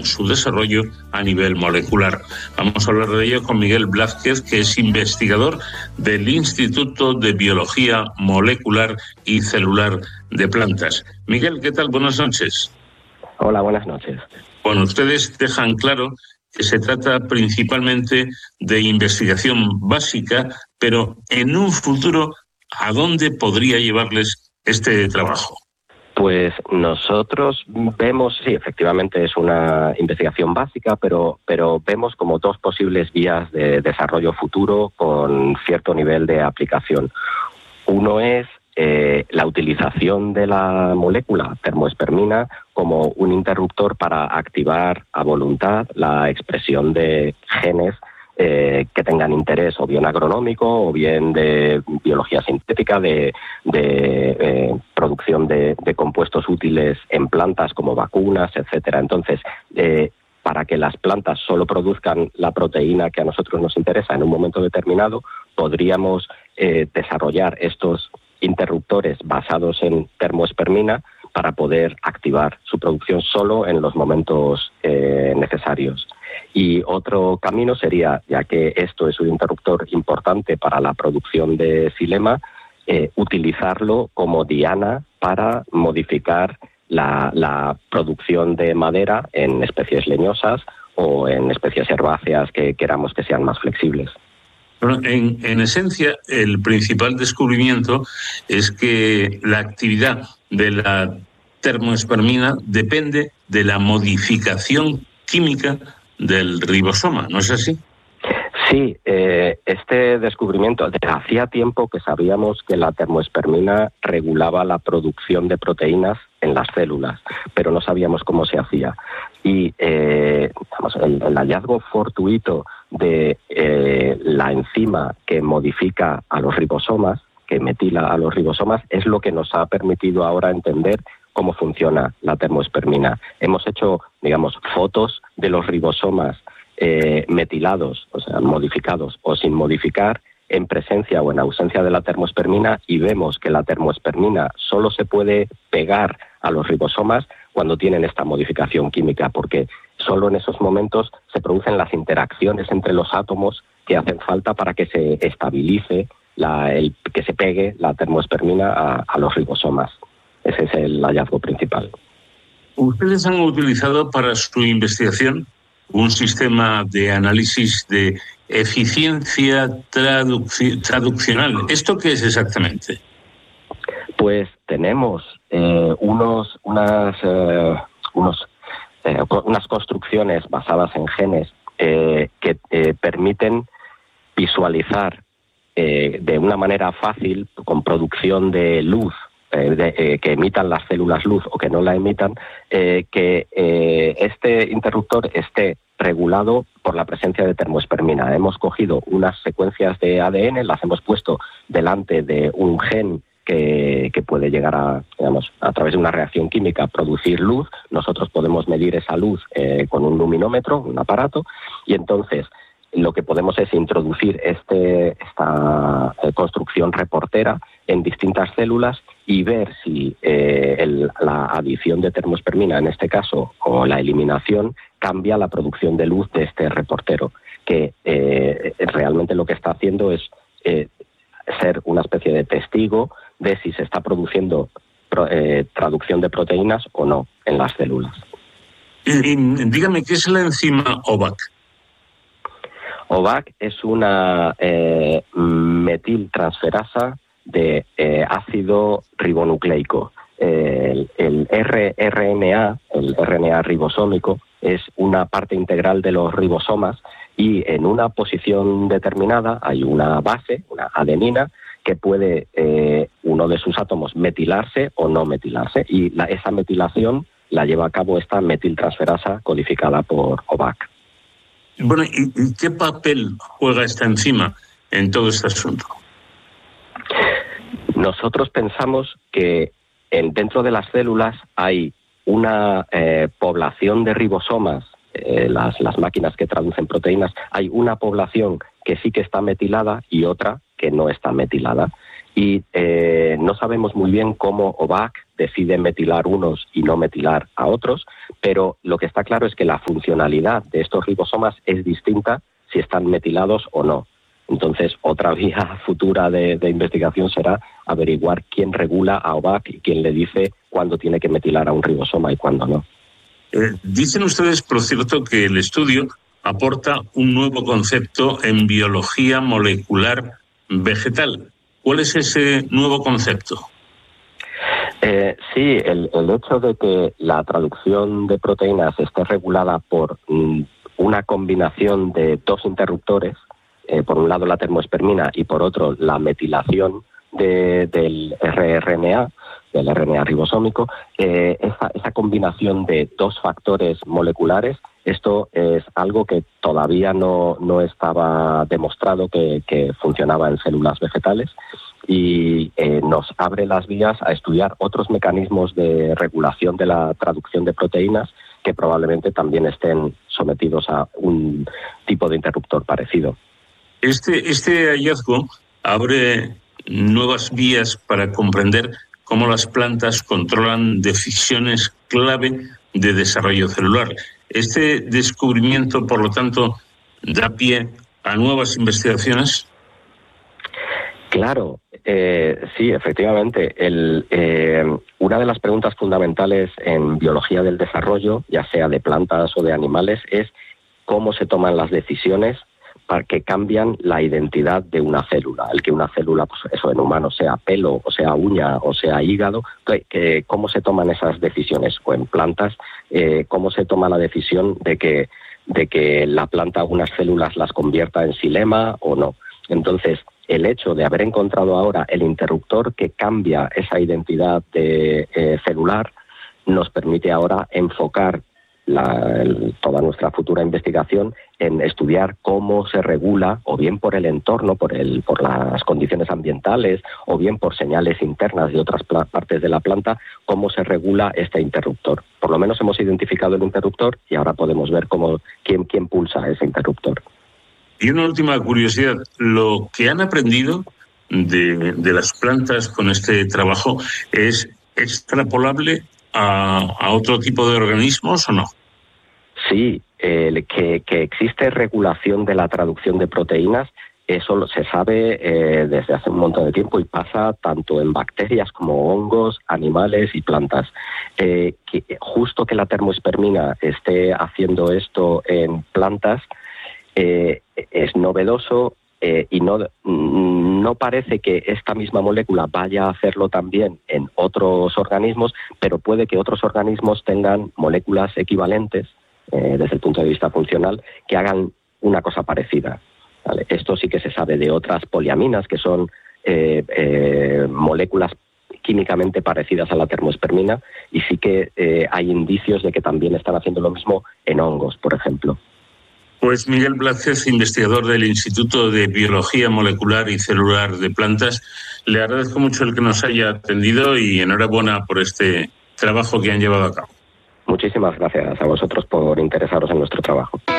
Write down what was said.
su desarrollo a nivel molecular. Vamos a hablar de ello con Miguel Blázquez, que es investigador del Instituto de Biología Molecular y Celular de Plantas. Miguel, ¿qué tal? Buenas noches. Hola, buenas noches. Bueno, ustedes dejan claro que se trata principalmente de investigación básica, pero en un futuro, ¿a dónde podría llevarles este trabajo? Pues nosotros vemos, sí, efectivamente es una investigación básica, pero vemos como dos posibles vías de desarrollo futuro con cierto nivel de aplicación. Uno es la utilización de la molécula termoespermina como un interruptor para activar a voluntad la expresión de genes que tengan interés o bien agronómico o bien de biología sintética, de producción de compuestos útiles en plantas como vacunas, etcétera. Entonces, para que las plantas solo produzcan la proteína que a nosotros nos interesa en un momento determinado, podríamos desarrollar estos interruptores basados en termoespermina para poder activar su producción solo en los momentos necesarios. Y otro camino sería, ya que esto es un interruptor importante para la producción de xilema, utilizarlo como diana para modificar la producción de madera en especies leñosas o en especies herbáceas que queramos que sean más flexibles. Bueno, en esencia, el principal descubrimiento es que la actividad de la termoespermina depende de la modificación química del ribosoma, ¿no es así? Sí, este descubrimiento, hacía tiempo que sabíamos que la termoespermina regulaba la producción de proteínas en las células, pero no sabíamos cómo se hacía. Y el hallazgo fortuito de la enzima que modifica a los ribosomas, que metila a los ribosomas, es lo que nos ha permitido ahora entender cómo funciona la termoespermina. Hemos hecho, fotos de los ribosomas metilados, o sea, modificados o sin modificar, en presencia o en ausencia de la termoespermina, y vemos que la termoespermina solo se puede pegar a los ribosomas cuando tienen esta modificación química, porque solo en esos momentos se producen las interacciones entre los átomos que hacen falta para que se estabilice, que se pegue la termoespermina a los ribosomas. Ese es el hallazgo principal. Ustedes han utilizado para su investigación un sistema de análisis de eficiencia traduccional. ¿Esto qué es exactamente? Pues tenemos unas construcciones basadas en genes que permiten visualizar de una manera fácil, con producción de luz, que emitan las células luz o que no la emitan, que este interruptor esté regulado por la presencia de termoespermina. Hemos cogido unas secuencias de ADN, las hemos puesto delante de un gen que puede llegar a través de una reacción química, producir luz. Nosotros podemos medir esa luz con un luminómetro, un aparato, y entonces lo que podemos es introducir esta construcción reportera en distintas células y ver si la adición de termoespermina, en este caso, o la eliminación, cambia la producción de luz de este reportero, que realmente lo que está haciendo es ser una especie de testigo de si se está produciendo traducción de proteínas o no en las células. Dígame, ¿qué es la enzima OVAC? OVAC es una metiltransferasa de ácido ribonucleico. El rRNA, el RNA ribosómico, es una parte integral de los ribosomas y en una posición determinada hay una base, una adenina, que puede uno de sus átomos metilarse o no metilarse, y esa metilación la lleva a cabo esta metiltransferasa codificada por OVAC. Bueno, ¿y qué papel juega esta enzima en todo este asunto? Nosotros pensamos que dentro de las células hay una población de ribosomas, las máquinas que traducen proteínas, hay una población que sí que está metilada y otra que no está metilada. Y no sabemos muy bien cómo OVAC decide metilar unos y no metilar a otros, pero lo que está claro es que la funcionalidad de estos ribosomas es distinta si están metilados o no. Entonces, otra vía futura de investigación será averiguar quién regula a OVAC y quién le dice cuándo tiene que metilar a un ribosoma y cuándo no. Dicen ustedes, por cierto, que el estudio aporta un nuevo concepto en biología molecular vegetal. ¿Cuál es ese nuevo concepto? Sí, el hecho de que la traducción de proteínas esté regulada por una combinación de dos interruptores, por un lado la termoespermina y por otro la metilación del rRNA, del RNA ribosómico, esa combinación de dos factores moleculares, esto es algo que todavía no estaba demostrado que funcionaba en células vegetales y nos abre las vías a estudiar otros mecanismos de regulación de la traducción de proteínas que probablemente también estén sometidos a un tipo de interruptor parecido. Este hallazgo abre nuevas vías para comprender cómo las plantas controlan decisiones clave de desarrollo celular. Este descubrimiento, por lo tanto, da pie a nuevas investigaciones. Claro, sí, efectivamente. Una de las preguntas fundamentales en biología del desarrollo, ya sea de plantas o de animales, es cómo se toman las decisiones para que cambian la identidad de una célula. El que una célula, pues eso en humanos, sea pelo, o sea uña, o sea hígado, ¿cómo se toman esas decisiones? O en plantas, ¿cómo se toma la decisión de que la planta unas células las convierta en xilema o no? Entonces, el hecho de haber encontrado ahora el interruptor que cambia esa identidad celular nos permite ahora enfocar toda nuestra futura investigación en estudiar cómo se regula, o bien por el entorno, por las condiciones ambientales, o bien por señales internas de otras partes de la planta, cómo se regula este interruptor. Por lo menos hemos identificado el interruptor y ahora podemos ver quién pulsa ese interruptor. Y una última curiosidad, ¿lo que han aprendido de las plantas con este trabajo es extrapolable a otro tipo de organismos o no? Sí, que existe regulación de la traducción de proteínas, eso se sabe desde hace un montón de tiempo y pasa tanto en bacterias como hongos, animales y plantas. Justo que la termoespermina esté haciendo esto en plantas es novedoso y no parece que esta misma molécula vaya a hacerlo también en otros organismos, pero puede que otros organismos tengan moléculas equivalentes desde el punto de vista funcional que hagan una cosa parecida. ¿Vale? Esto sí que se sabe de otras poliaminas, que son moléculas químicamente parecidas a la termoespermina, y sí que hay indicios de que también están haciendo lo mismo en hongos, por ejemplo. Pues Miguel Blázquez, investigador del Instituto de Biología Molecular y Celular de Plantas, le agradezco mucho el que nos haya atendido y enhorabuena por este trabajo que han llevado a cabo. Muchísimas gracias a vosotros por interesaros en nuestro trabajo.